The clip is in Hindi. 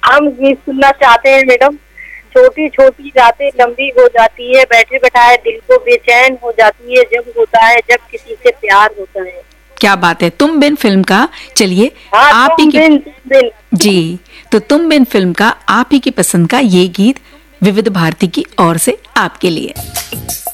हम गीत सुनना चाहते हैं मैडम। छोटी छोटी रातें लंबी हो जाती है, बैठे बैठाए दिल को बेचैन हो जाती है, जब होता है जब किसी से प्यार होता है। क्या बात है। तुम बिन फिल्म का, चलिए हाँ, आप ही तुम की बिन जी, तो तुम बिन फिल्म का आप ही की पसंद का ये गीत विविध भारती की ओर से आपके लिए।